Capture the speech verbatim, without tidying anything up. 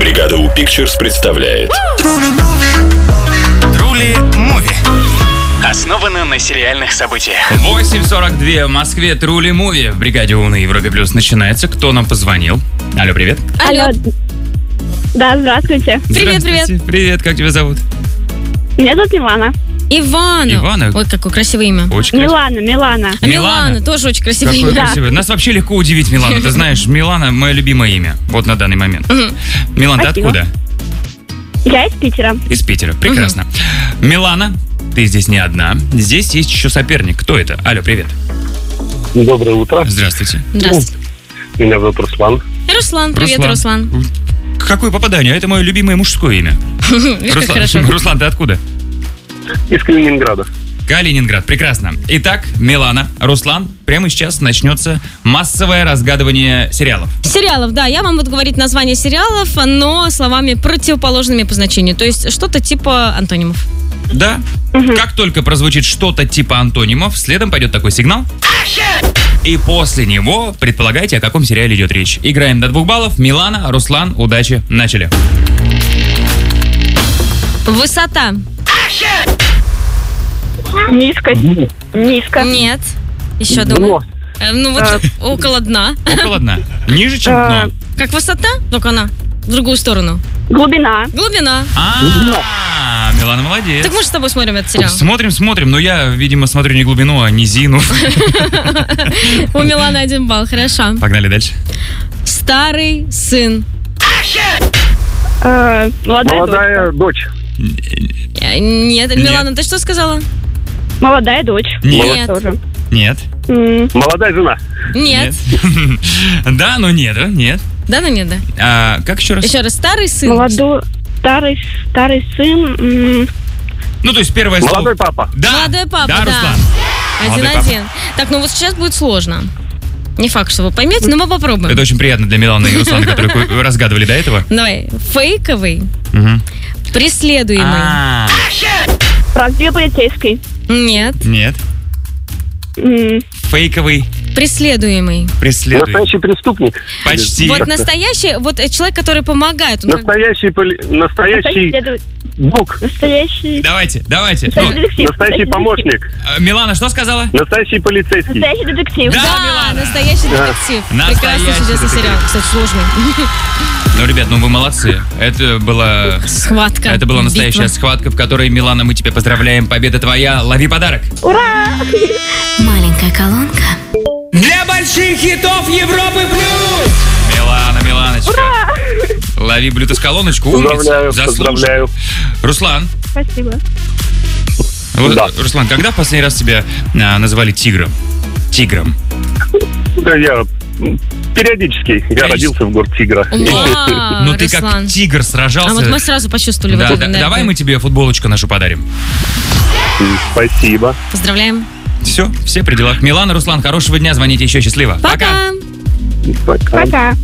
Бригада У Pictures представляет Трули Муви. Основано на сериальных событиях. восемь сорок два в Москве. Трули Муви в Бригаде У на Европе Плюс начинается. Кто нам позвонил? Алло, привет. Алло. Да, здравствуйте. Привет, Здравствуйте. Привет, как тебя зовут? Меня зовут Милана. Ивана. Ивана? Ой, какое красивое имя. Очень красиво. Милана, Милана. А Милана тоже очень красивое Какое имя. красивое. Нас вообще легко удивить, Милана. Ты знаешь, Милана — мое любимое имя. Вот на данный момент. Милан, ты Спасибо. откуда? Я из Питера. Из Питера. Прекрасно. Милана, ты здесь не одна. Здесь есть еще соперник. Кто это? Алло, привет. Доброе утро. Здравствуйте. Здравствуйте. Меня зовут Руслан. Руслан, привет, Руслан. Руслан. Какое попадание? Это мое любимое мужское имя. Видишь, как хорошо. Руслан, ты откуда? Из Калининграда. Калининград. Прекрасно. Итак, Милана, Руслан, прямо сейчас начнется массовое разгадывание сериалов. Сериалов, да, я вам буду говорить название сериалов, но словами противоположными по значению. То есть что-то типа антонимов. Да? Как только прозвучит что-то типа антонимов, следом пойдет такой сигнал. И после него предполагайте, о каком сериале идет речь. Играем до двух баллов. Милана, Руслан, удачи. Начали. Высота. Низко. Низко. Нет. Еще думаю. Э, Ну вот около дна. Около дна. Ниже, чем дно. Как высота, только она в другую сторону. Глубина. Глубина. А, Милана молодец. Так мы же с тобой смотрим этот сериал. Смотрим, смотрим, но я, видимо, смотрю не глубину, а низину. У Миланы один балл, хорошо. Погнали дальше. Старый сын. Э, Молодая, Молодая дочь. Э, Нет, Милана, ты что сказала? дочь. Молодая дочь. Нет. Тоже. Нет. М, Молодая жена. Нет. Да, но нет, да, нет. Да, ну нет, да. А, как еще раз? Еще раз, старый сын. Молодой. Старый, старый сын. м, Ну, то есть первое слово. Молодой папа. Да. Молодой папа, Да, да. Руслан. Молодой папа. Один-один. Так, ну вот сейчас будет сложно. Не факт, что вы поймете, но мы попробуем. Это очень приятно для Миланы и Руслана, которые ку- разгадывали до этого. Давай. Фейковый, Мгм. преследуемый. А, Правдивый полицейский. Нет. Нет. М, Фейковый Преследуемый. преследует. Настоящий преступник. Почти. Вот настоящий, вот э, человек, который помогает. Он как- Настоящий, поли- настоящий следует- друг. Настоящий. Давайте, давайте. Ну, Настоящий детектив. Настоящий помощник. э, Милана, что сказала? Настоящий полицейский. Настоящий детектив. Да. Да, Милана. настоящий детектив. Настоящий Прекрасный чудесный детектив. сериал, кстати, сложный. Ну, ребят, ну вы молодцы. Это была... Схватка. Это была настоящая битва. схватка, в которой, Милана, мы тебя поздравляем. Победа твоя. Лови подарок. Маленькая колонка. Для больших хитов Европы плюс! Милана, Миланочка. Лови Bluetooth-колоночку. Умница. Поздравляю, Заслужил. поздравляю. Руслан. Спасибо. Вот, Да. Руслан, когда в последний раз тебя а, называли тигром? Тигром. Да, я м, периодически. Я родился в город Тигра. Вау, Ну ты Руслан. как тигр сражался. А вот мы сразу почувствовали Да, вот да, эту давай энергию. мы тебе футболочку нашу подарим. Спасибо. Поздравляем. Все, все при делах. Милана, Руслан, хорошего дня, звоните еще, счастливо. Пока. Пока. Пока.